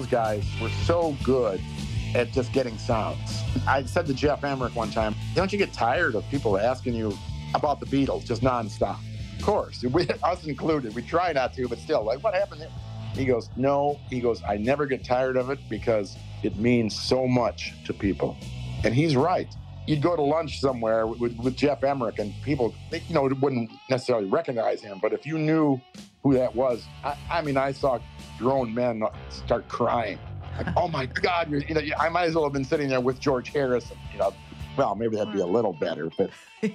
those guys were so good at just getting sounds. I said to Jeff Emmerich one time, don't you get tired of people asking you about the Beatles just nonstop? Of course, us included. We try not to, but still, like, what happened there? He goes, no. He goes, I never get tired of it because it means so much to people. And he's right. You'd go to lunch somewhere with Jeff Emmerich, and people, wouldn't necessarily recognize him. But if you knew who that was, I saw grown men start crying. Like, oh my God, I might as well have been sitting there with George Harrison. Well, maybe that'd be a little better, but.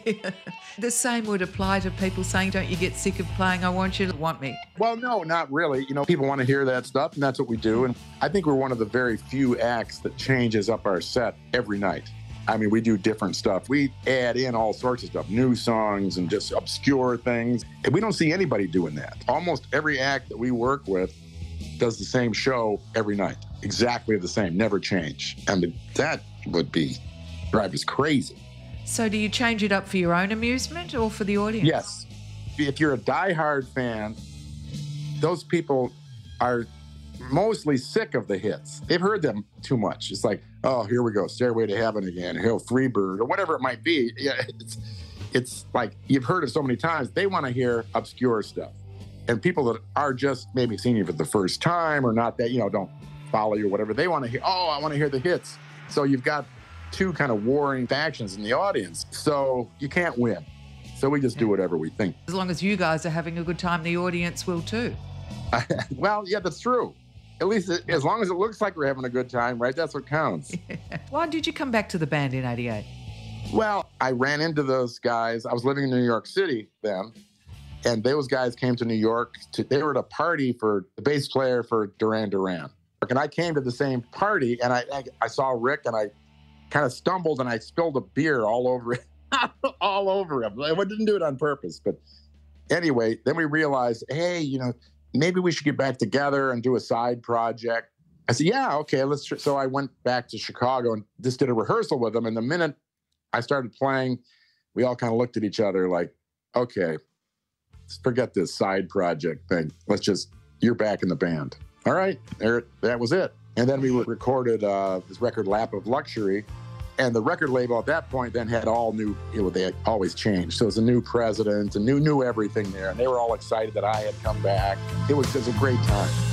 The same would apply to people saying, don't you get sick of playing I Want You to Want Me? Well, no, not really. People want to hear that stuff, and that's what we do. And I think we're one of the very few acts that changes up our set every night. We do different stuff. We add in all sorts of stuff, new songs and just obscure things. And we don't see anybody doing that. Almost every act that we work with does the same show every night. Exactly the same, never change. That would drive us crazy. So do you change it up for your own amusement or for the audience? Yes. If you're a diehard fan, those people are mostly sick of the hits. They've heard them too much. It's like, oh, here we go, Stairway to Heaven again, Hail Freebird, or whatever it might be. Yeah, it's like you've heard it so many times. They want to hear obscure stuff. And people that are just maybe seeing you for the first time or not that, don't follow you or whatever, they want to hear, oh, I want to hear the hits. So you've got two kind of warring factions in the audience. So you can't win. So we just do whatever we think. As long as you guys are having a good time, the audience will too. Well, yeah, that's true. At least as long as it looks like we're having a good time, right? That's what counts. Yeah. Why did you come back to the band in '88? Well, I ran into those guys. I was living in New York City then, and those guys came to New York. They were at a party for the bass player for Duran Duran. And I came to the same party, and I saw Rick, and I kind of stumbled, and I spilled a beer all over it, all over him. I didn't do it on purpose, but anyway, then we realized, hey, maybe we should get back together and do a side project. I said, yeah, okay, let's. So I went back to Chicago and just did a rehearsal with them. And the minute I started playing, we all kind of looked at each other like, okay, let's forget this side project thing. You're back in the band. All right, that was it. And then we recorded this record, Lap of Luxury. And the record label at that point then had all new, they had always changed. So it was a new president, and knew everything there. And they were all excited that I had come back. It was a great time.